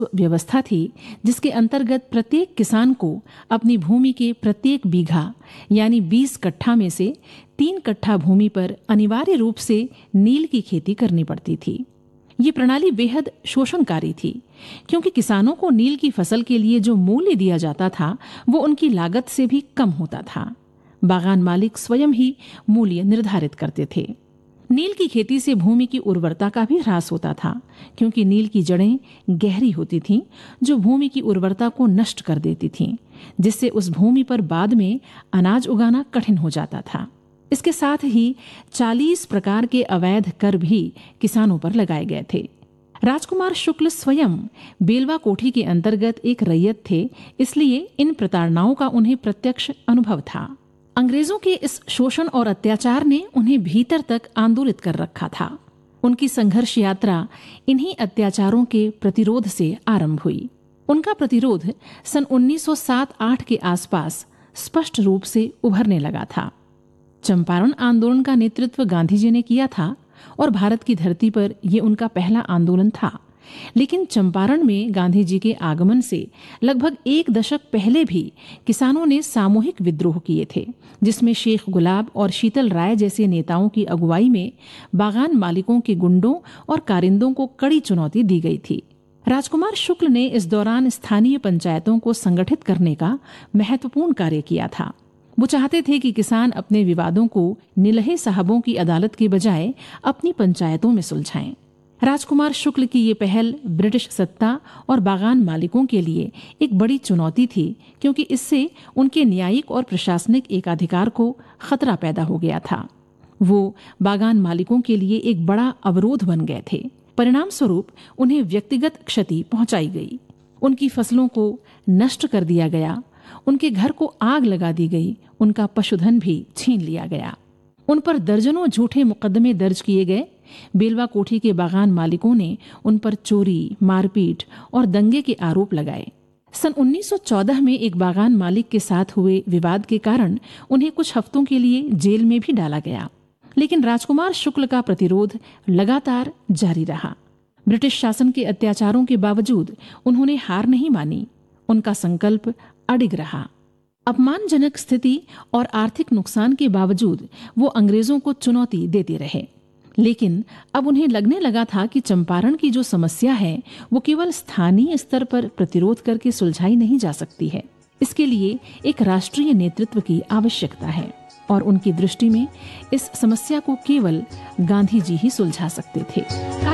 व्यवस्था थी जिसके अंतर्गत प्रत्येक किसान को अपनी भूमि के प्रत्येक बीघा यानी 20 कट्ठा में से 3 कट्ठा भूमि पर अनिवार्य रूप से नील की खेती करनी पड़ती थी। ये प्रणाली बेहद शोषणकारी थी क्योंकि किसानों को नील की फसल के लिए जो मूल्य दिया जाता था वो उनकी लागत से भी कम होता था। बागान मालिक स्वयं ही मूल्य निर्धारित करते थे। नील की खेती से भूमि की उर्वरता का भी ह्रास होता था क्योंकि नील की जड़ें गहरी होती थीं जो भूमि की उर्वरता को नष्ट कर देती थीं, जिससे उस भूमि पर बाद में अनाज उगाना कठिन हो जाता था। इसके साथ ही 40 प्रकार के अवैध कर भी किसानों पर लगाए गए थे। राजकुमार शुक्ल स्वयं बेलवा कोठी के अंतर्गत एक रैयत थे, इसलिए इन प्रताड़नाओं का उन्हें प्रत्यक्ष अनुभव था। अंग्रेजों के इस शोषण और अत्याचार ने उन्हें भीतर तक आंदोलित कर रखा था। उनकी संघर्ष यात्रा इन्हीं अत्याचारों के प्रतिरोध से आरंभ हुई। उनका प्रतिरोध सन 1907-8 के आसपास स्पष्ट रूप से उभरने लगा था। चंपारण आंदोलन का नेतृत्व गांधी जी ने किया था और भारत की धरती पर यह उनका पहला आंदोलन था। लेकिन चंपारण में गांधी जी के आगमन से लगभग 1 दशक पहले भी किसानों ने सामूहिक विद्रोह किए थे, जिसमें शेख गुलाब और शीतल राय जैसे नेताओं की अगुवाई में बागान मालिकों के गुंडों और कारिंदों को कड़ी चुनौती दी गई थी। राजकुमार शुक्ल ने इस दौरान स्थानीय पंचायतों को संगठित करने का महत्वपूर्ण कार्य किया था। वो चाहते थे कि किसान अपने विवादों को निलहे साहबों की अदालत के बजाय अपनी पंचायतों में सुलझाएं। राजकुमार शुक्ल की ये पहल ब्रिटिश सत्ता और बागान मालिकों के लिए एक बड़ी चुनौती थी क्योंकि इससे उनके न्यायिक और प्रशासनिक एकाधिकार को खतरा पैदा हो गया था। वो बागान मालिकों के लिए एक बड़ा अवरोध बन गए थे। परिणाम स्वरूप उन्हें व्यक्तिगत क्षति पहुंचाई गई, उनकी फसलों को नष्ट कर दिया गया, उनके घर को आग लगा दी गई, उनका पशुधन भी छीन लिया गया। उन पर दर्जनों झूठे मुकदमे दर्ज किए गए। बेलवा कोठी के बागान मालिकों ने उन पर चोरी, मारपीट और दंगे के आरोप लगाए। सन 1914 में एक बागान मालिक के साथ हुए विवाद के कारण उन्हें कुछ हफ्तों के लिए जेल में भी डाला गया। लेकिन राजकुमार शुक्ल का प्रतिरोध लगातार जारी रहा। ब्रिटिश शासन के अत्याचारों के बावजूद उन्होंने हार नहीं मानी। उनका संकल्प अडिग रहा। अपमानजनक स्थिति और आर्थिक नुकसान के बावजूद वो अंग्रेजों को चुनौती देते रहे। लेकिन अब उन्हें लगने लगा था कि चंपारण की जो समस्या है वो केवल स्थानीय स्तर पर प्रतिरोध करके सुलझाई नहीं जा सकती है। इसके लिए एक राष्ट्रीय नेतृत्व की आवश्यकता है और उनकी दृष्टि में इस समस्या को केवल गांधी जी ही सुलझा सकते थे।